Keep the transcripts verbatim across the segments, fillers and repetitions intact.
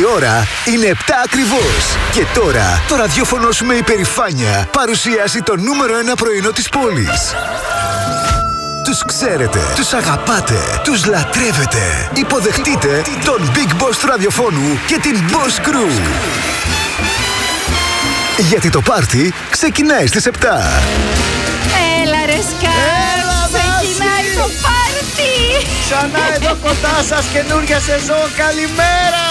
Η ώρα είναι επτά ακριβώς. Και τώρα το ραδιόφωνο σου με υπερηφάνεια παρουσιάζει το νούμερο ένα πρωινό της πόλης. Τους ξέρετε, τους αγαπάτε, τους λατρεύετε. Υποδεχτείτε τον Big Boss του ραδιοφώνου και την Boss Crew. Γιατί το πάρτι ξεκινάει στις επτά. Έλα ρε Σκάτ, ξεκινάει το πάρτι. Ξανά εδώ κοντά σας, καινούργια σεζόν, καλημέρα.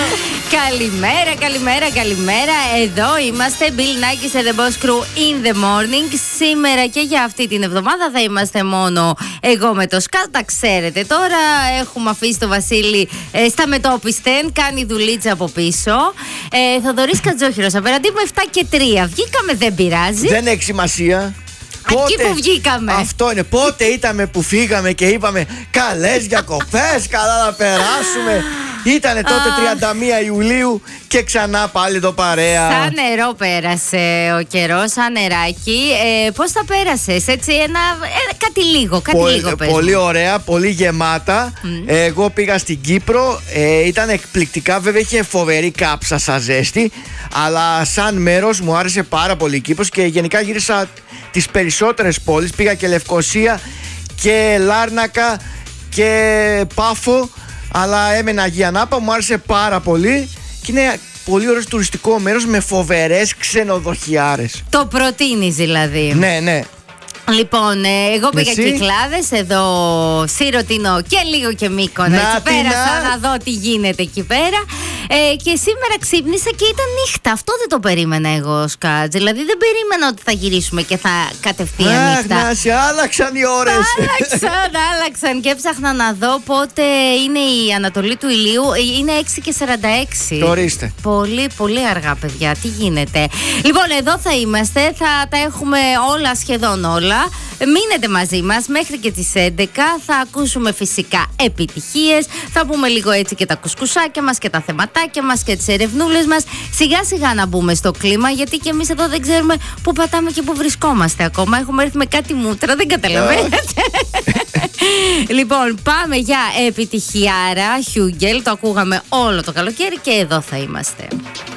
Καλημέρα, καλημέρα, καλημέρα. Εδώ είμαστε, Bill Nackis and the Boss Crew in the morning. Σήμερα και για αυτή την εβδομάδα θα είμαστε μόνο εγώ με το Σκάτ. Τα ξέρετε τώρα, έχουμε αφήσει το Βασίλη ε, στα μετόπιστεν, κάνει δουλίτσα από πίσω. ε, Θοδωρής Κατζόχυρος απέναντί μου, επτά και τρία. Βγήκαμε, δεν πειράζει. Δεν έχει σημασία. Πότε, εκεί που βγήκαμε. Αυτό είναι. Πότε ήταν που φύγαμε και είπαμε καλές διακοπές, καλά να περάσουμε. Ήτανε τότε τριάντα μία Ιουλίου και ξανά πάλι το παρέα. Σαν νερό πέρασε ο καιρός, σαν νεράκι. ε, Πώς θα πέρασες, έτσι, ένα, ε, κάτι λίγο, κάτι πολύ, λίγο πες. Πολύ ωραία, πολύ γεμάτα. mm. ε, Εγώ πήγα στην Κύπρο, ε, ήταν εκπληκτικά. Βέβαια είχε φοβερή κάψα σαν ζέστη, αλλά σαν μέρος μου άρεσε πάρα πολύ η Κύπρος. Και γενικά γύρισα τις περισσότερες πόλεις. Πήγα και Λευκοσία και Λάρνακα και Πάφο, αλλά έμενα Αγία Νάπα, μου άρεσε πάρα πολύ. Και είναι πολύ ωραίο τουριστικό μέρος με φοβερές ξενοδοχιάρες. Το προτείνεις δηλαδή? Ναι, ναι. Λοιπόν, εγώ πήγα Εσύ? Κυκλάδες, εδώ Σιρωτινό και λίγο και Μύκονο. Έτσι πέρασα να δω τι γίνεται εκεί πέρα. Ε, και σήμερα ξύπνησα και ήταν νύχτα. Αυτό δεν το περίμενα εγώ, Σκάτ. Δηλαδή δεν περίμενα ότι θα γυρίσουμε και θα κατευθείαν Αχ, νύχτα. να σε άλλαξαν οι ώρες. Άλλαξαν, άλλαξαν. Και έψαχνα να δω πότε είναι η ανατολή του ηλίου. Είναι έξι και σαράντα έξι. Το ορίστε. Πολύ, πολύ αργά, παιδιά. Τι γίνεται? Λοιπόν, εδώ θα είμαστε. Θα τα έχουμε όλα, σχεδόν όλα. Μείνετε μαζί μας μέχρι και τις έντεκα. Θα ακούσουμε φυσικά επιτυχίες. Θα πούμε λίγο έτσι και τα κουσκουσάκια μας και τα θεματάκια μας και τις ερευνούλες μας. Σιγά σιγά να μπούμε στο κλίμα, γιατί και εμείς εδώ δεν ξέρουμε πού πατάμε και πού βρισκόμαστε ακόμα. Έχουμε έρθει με κάτι μούτρα, δεν καταλαβαίνετε. Λοιπόν, πάμε για επιτυχιάρα. Χιούγκελ, το ακούγαμε όλο το καλοκαίρι και εδώ θα είμαστε.